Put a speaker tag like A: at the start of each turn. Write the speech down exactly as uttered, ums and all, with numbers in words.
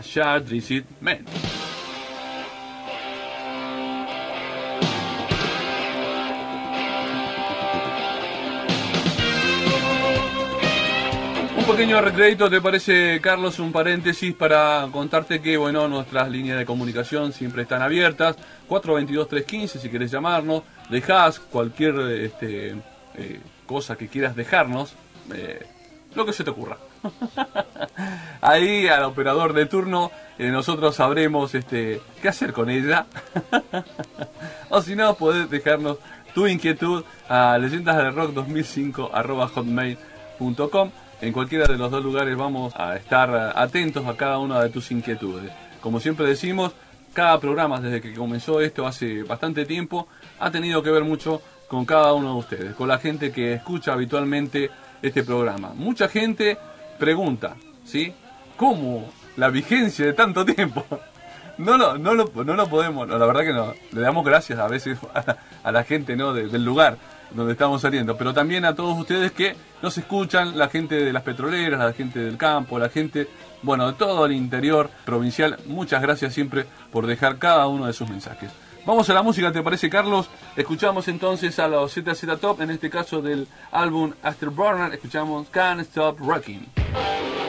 A: Shad Visit Men. Un pequeño recrédito, ¿te parece, Carlos? Un paréntesis para contarte que, bueno, nuestras líneas de comunicación siempre están abiertas. cuatro dos dos, tres uno cinco, si querés llamarnos. Dejás cualquier este, eh, cosa que quieras dejarnos, eh, lo que se te ocurra. Ahí al operador de turno, eh, nosotros sabremos este, qué hacer con ella. O si no, podés dejarnos tu inquietud a leyendas del rock dos mil cinco arroba hotmail punto com. En cualquiera de los dos lugares vamos a estar atentos a cada una de tus inquietudes. Como siempre decimos, cada programa desde que comenzó esto hace bastante tiempo ha tenido que ver mucho con cada uno de ustedes, con la gente que escucha habitualmente este programa. Mucha gente pregunta, ¿sí? ¿Cómo la vigencia de tanto tiempo? No lo, no lo, no lo podemos, no, la verdad que no. Le damos gracias a veces a, a la gente, ¿no? de, del lugar donde estamos saliendo, pero también a todos ustedes que nos escuchan, la gente de las petroleras, la gente del campo, la gente, bueno, de todo el interior provincial. Muchas gracias siempre por dejar cada uno de sus mensajes. Vamos a la música, ¿te parece, Carlos? Escuchamos entonces a los Z Z Top, en este caso del álbum Afterburner, escuchamos Can't Stop Rocking.